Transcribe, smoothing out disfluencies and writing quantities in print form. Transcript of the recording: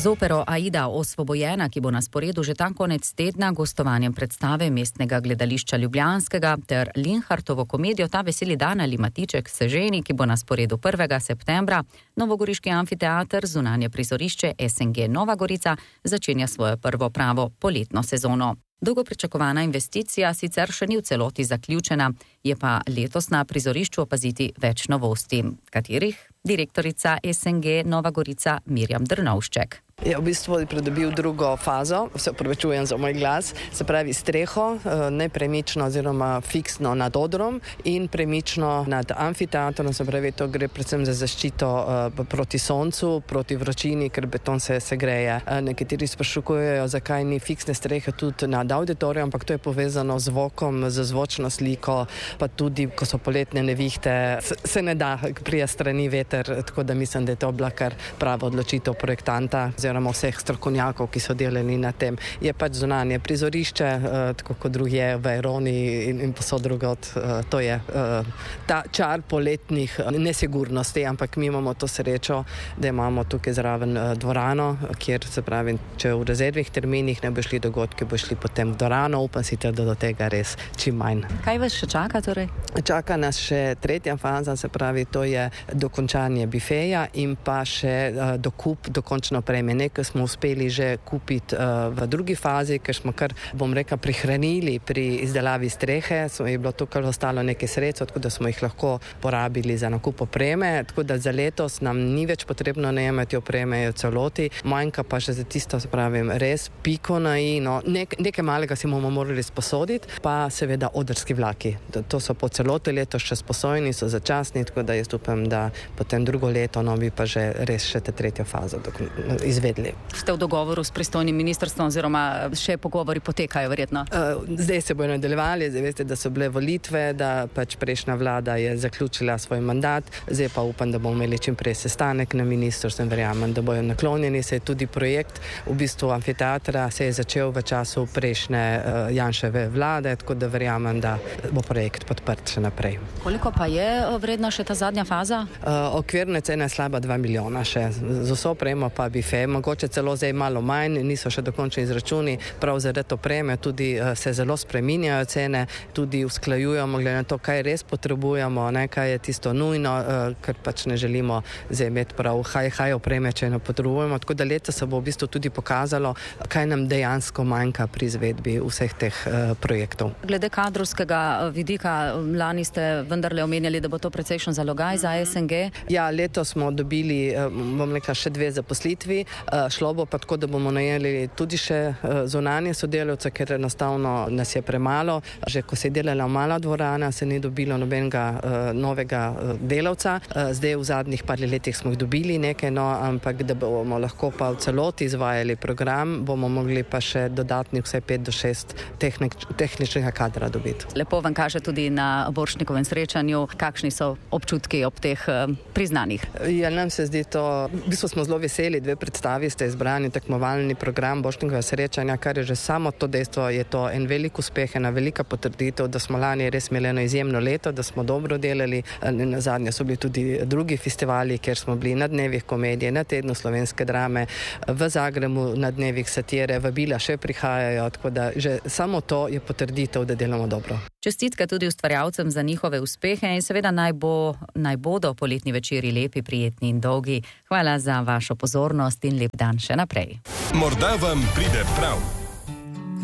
Z opero Aida Osvobojena, ki bo na sporedu že ta konec tedna, gostovanjem predstave Mestnega gledališča Ljubljanskega ter Linhartovo komedijo Ta veseli dan ali Matiček se ženi, ki bo na sporedu 1. septembra, novogoriški amfiteater, zunanje prizorišče SNG Nova Gorica, začenja svojo prvo pravo poletno sezono. Dolgo pričakovana investicija sicer še ni v celoti zaključena, je pa letos na prizorišču opaziti več novosti, katerih direktorica SNG Nova Gorica Mirjam Drnovšček. Je v bistvu pridobil drugo fazo, se opravičujem za moj glas, se pravi streho, nepremično oziroma fiksno nad odrom in premično nad amfiteatrom, se pravi to gre predvsem za zaščito proti soncu, proti vročini, ker beton se segreje. Nekateri sprašujejo, zakaj ni fiksne strehe tudi nad auditorijem, ampak to je povezano z zvokom, z zvočno sliko, pa tudi, ko so poletne nevihte, se ne da prija strani veter, tako da mislim, da je to bila kar prava odločitev projektanta oziroma vseh strokovnjakov, ki so delali na tem. Je pač zunanje prizorišče, tako kot drugje v Aironi in posod drugot. To je ta čar poletnih nesigurnosti, ampak mi imamo to srečo, da imamo tukaj zraven dvorano, kjer se pravi, če v rezervnih terminih ne bo šli dogodki, bo šli potem v dvorano, upam si, da do tega res čim manj. Kaj vas še čaka torej? Čaka nas še tretja faza, se pravi, to je dokončanje bifeja in pa še dokup dokončno opreme. Nekaj smo uspeli že kupiti v drugi fazi, ker smo kar, bom rekla, prihranili pri izdelavi strehe, je bilo tukaj ostalo nekaj sredstev, tako da smo jih lahko porabili za nakup opreme, tako da za letos nam ni več potrebno najemati opreme v celoti, manjka pa še za tisto, se pravim, res piko na i, no, nekaj malega si bomo morali sposoditi, pa seveda odrski vlaki. To so po celoti letos še sposojeni, so začasni, tako da jaz upam, da potem drugo leto bi pa že res še te tretjo fazo izvedli. Ste v dogovoru s pristojnim ministrstvom oziroma še pogovori potekajo verjetno? Zdaj se bojo nadaljevali, zdaj veste, da so bile volitve, da pač prejšnja vlada je zaključila svoj mandat, zdaj pa upam, da bomo imeli čim prej sestanek na ministrstvu in verjamem, da bojo naklonjeni, se je tudi projekt v bistvu amfiteatra se je začel v času prejšnje Janševe vlade, tako da verjamem, da bo projekt podprt še naprej. Koliko pa je vredna še ta zadnja faza? Okvirna cena je slaba 2 milijona še, z vso opremo pa bife, mogoče celo zdaj malo manj, niso še dokončni izračuni, prav zaradi opreme tudi se zelo spreminjajo cene, tudi usklajujemo glede na to, kaj res potrebujemo, ne, kaj je tisto nujno, ker pač ne želimo zdaj imeti prav high opreme, če ne potrebujemo, tako da leta se bo v bistvu tudi pokazalo, kaj nam dejansko manjka pri izvedbi vseh teh projektov. Glede kadrovskega vidika, lani ste vendarle omenjali, da bo to precejšen zalogaj za SNG. Ja, letos smo dobili, bom rekla, še 2 zaposlitvi, šlo bo pa tako, da bomo najeli tudi še zunanje sodelavce, ker enostavno nas je premalo. Že ko se je delala mala dvorana, se ni dobilo nobenega novega delavca. Zdaj v zadnjih par letih smo jih dobili nekaj, no, ampak da bomo lahko pa v celoti izvajali program, bomo mogli pa še dodatnih vsaj 5 do 6 tehničnega kadra dobiti. Lepo vam kaže tudi na Borštnikovem srečanju, kakšni so občutki ob teh priznanjih. Ja, nam se zdi to, v bistvu smo zelo veseli, 2 predstavi ste izbrani, tekmovalni program Borštnikovega srečanja, kar je že samo to dejstvo, je to en velik uspeh, ena velika potrditev, da smo lani res imeli eno izjemno leto, da smo dobro delali, nazadnje so bili tudi drugi festivali, kjer smo bili na dnevih komedije, na tednu slovenske drame, v Zagrebu na dnevih satire, vabila še prihajajo, tako da že samo to je potrditev, da delamo dobro. Čestitke tudi ustvarjalcem za njihove uspehe in seveda naj bodo poletni večeri lepi, prijetni in dolgi. Hvala za vašo pozornost in lep dan še naprej. Morda vam pride prav.